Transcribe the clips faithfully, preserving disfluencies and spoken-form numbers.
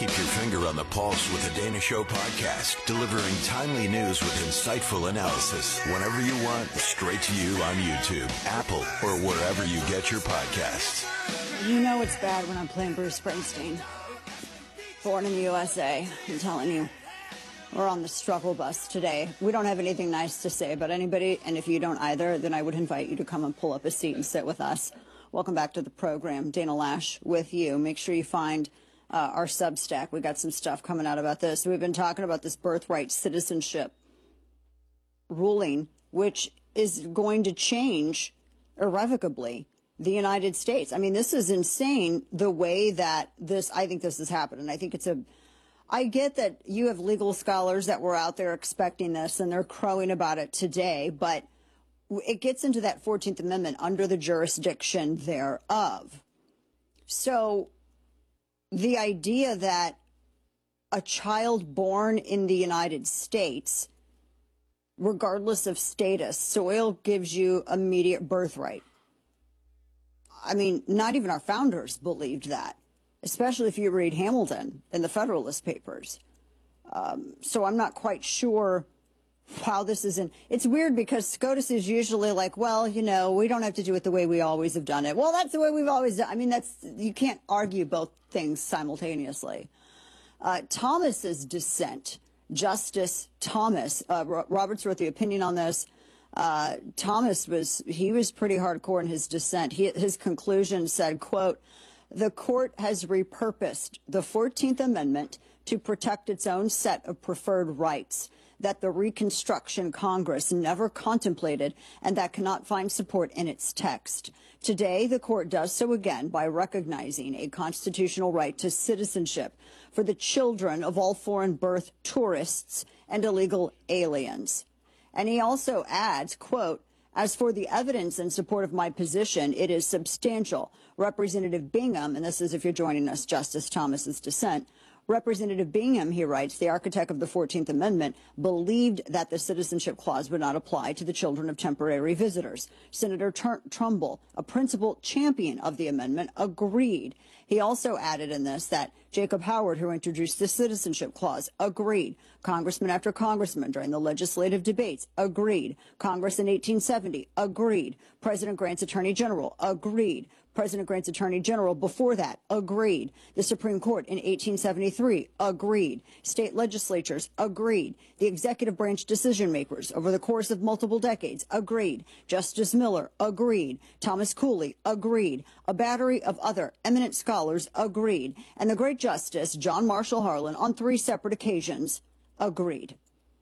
Keep your finger on the pulse with the Dana Show podcast, delivering timely news with insightful analysis whenever you want, straight to you on YouTube, Apple, or wherever you get your podcasts. You know it's bad when I'm playing Bruce Springsteen. Born in the U S A, I'm telling you. We're on the struggle bus today. We don't have anything nice to say about anybody, and if you don't either, then I would invite you to come and pull up a seat and sit with us. Welcome back to the program. Dana Loesch with you. Make sure you find uh, our Substack. We got some stuff coming out about this. We've been talking about this birthright citizenship ruling, which is going to change irrevocably the United States. I mean, this is insane the way that this, I think this has happened. And I think it's a, I get that you have legal scholars that were out there expecting this and they're crowing about it today, but it gets into that fourteenth Amendment under the jurisdiction thereof. So the idea that a child born in the United States, regardless of status, soil gives you immediate birthright. I mean, not even our founders believed that, especially if you read Hamilton in the Federalist Papers. Um, so I'm not quite sure how this is in. It's weird because SCOTUS is usually like, well, you know, we don't have to do it the way we always have done it. Well, that's the way we've always done. I mean, that's, you can't argue both things simultaneously. Uh, Thomas's dissent, Justice Thomas, uh, Roberts wrote the opinion on this. Uh, Thomas was, he was pretty hardcore in his dissent. He, his conclusion said, quote, "The court has repurposed the fourteenth Amendment to protect its own set of preferred rights that the Reconstruction Congress never contemplated and that cannot find support in its text. Today, the court does so again by recognizing a constitutional right to citizenship for the children of all foreign birth tourists and illegal aliens." And he also adds, quote, "As for the evidence in support of my position, it is substantial. Representative Bingham," and this is if you're joining us, Justice Thomas's dissent, "Representative Bingham," he writes, "the architect of the fourteenth Amendment, believed that the citizenship clause would not apply to the children of temporary visitors. Senator Tr- Trumbull, a principal champion of the amendment, agreed." He also added in this that Jacob Howard, who introduced the citizenship clause, agreed. Congressman after congressman during the legislative debates agreed. Congress in eighteen seventy agreed. President Grant's Attorney General agreed. President Grant's Attorney General before that agreed. The Supreme Court in eighteen seventy-three agreed. State legislatures agreed. The executive branch decision makers over the course of multiple decades agreed. Justice Miller agreed. Thomas Cooley agreed. A battery of other eminent scholars agreed. And the great Justice John Marshall Harlan on three separate occasions agreed.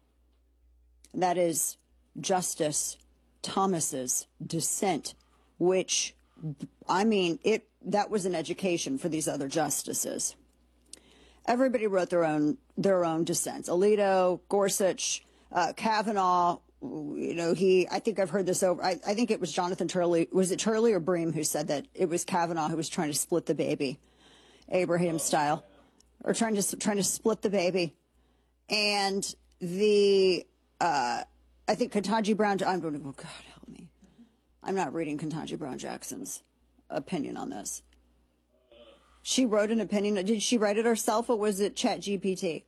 That is Justice Thomas's dissent, which, I mean, it that was an education for these other justices. Everybody wrote their own their own dissents. Alito, Gorsuch, uh, Kavanaugh. You know, he. I think I've heard this over. I, I think it was Jonathan Turley. Was it Turley or Bream who said that it was Kavanaugh who was trying to split the baby, Abraham style, or trying to trying to split the baby, and the. Uh, I think Ketanji Brown. I'm going to. Oh God, help me. I'm not reading Ketanji Brown Jackson's opinion on this. She wrote an opinion. Did she write it herself or was it Chat G P T?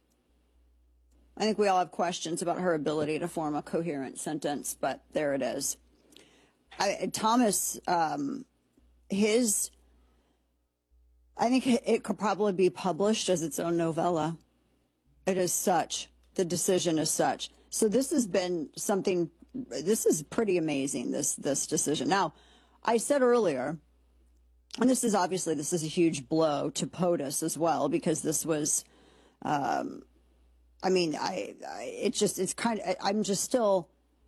I think we all have questions about her ability to form a coherent sentence, but there it is. I, Thomas, um, his, I think it could probably be published as its own novella. It is such. The decision is such. So this has been something. This is pretty amazing, this this decision. Now, I said earlier, and this is obviously, this is a huge blow to POTUS as well, because this was, um, I mean, I, I it's just, it's kind of, I'm just still,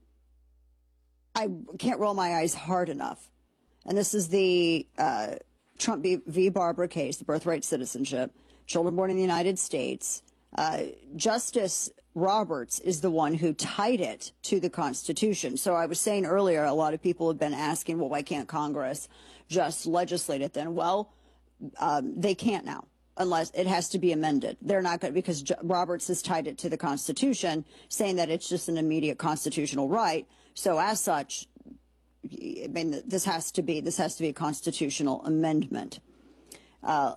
I can't roll my eyes hard enough. And this is the uh, Trump v. Barbara case, the birthright citizenship, children born in the United States. Uh, Justice Roberts is the one who tied it to the Constitution. So I was saying earlier, a lot of people have been asking, well, why can't Congress just legislate it then? Well, um, they can't now, unless it has to be amended. They're not going to, because J- Roberts has tied it to the Constitution, saying that it's just an immediate constitutional right. So as such, I mean, this has to be, this has to be a constitutional amendment. Uh,